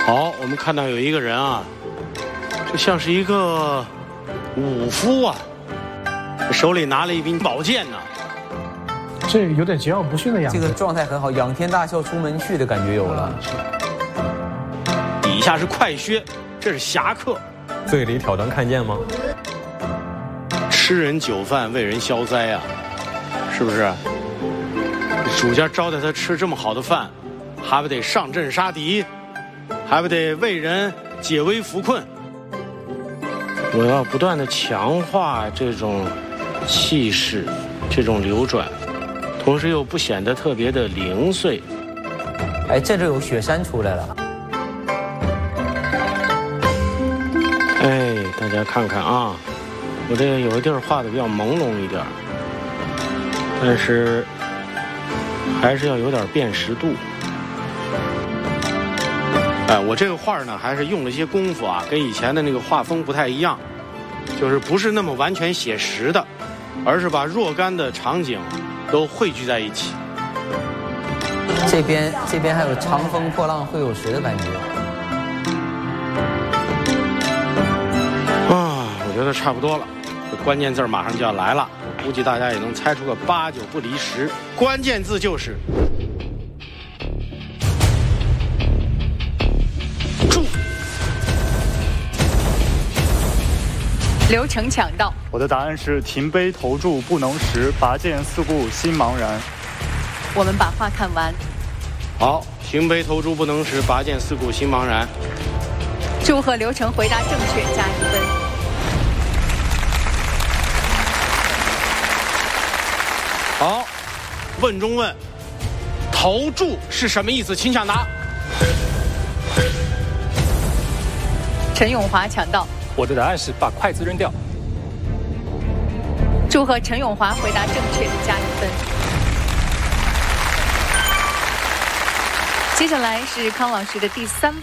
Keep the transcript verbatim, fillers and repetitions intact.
好，我们看到有一个人啊，这像是一个武夫啊，手里拿了一柄宝剑呢、啊。 这有点桀骜不驯的样子。 这个状态很好，仰天大笑出门去的感觉有了。 底下是快靴，这是侠客。 醉里挑灯看剑吗？ 吃人酒饭，为人消灾啊，是不是？主家招待他吃这么好的饭，还不得上阵杀敌，还不得为人解危扶困。我要不断的强化这种气势，这种流转，同时又不显得特别的零碎。 哎，这就有雪山出来了。 哎，大家看看啊，我这个有的地儿画的比较朦胧一点，但是还是要有点辨识度。哎，我这个画呢，还是用了一些功夫啊，跟以前的那个画风不太一样，就是不是那么完全写实的，而是把若干的场景都汇聚在一起。 这边这边还有长风破浪会有时的感觉。 啊，我觉得差不多了，这关键字马上就要来了，估计大家也能猜出个八九不离十。关键字就是住。 刘成抢到， 我的答案是停杯投箸不能食，拔剑四顾心茫然。 我们把话看完。 好，行杯投箸不能食，拔剑四顾心茫然。 祝贺刘成回答正确，加一分。 好，问中问，投箸是什么意思？请抢答。 陈永华抢到， 我的答案是把筷子扔掉。 祝贺陈永华回答正确，加一分。接下来是康老师的第三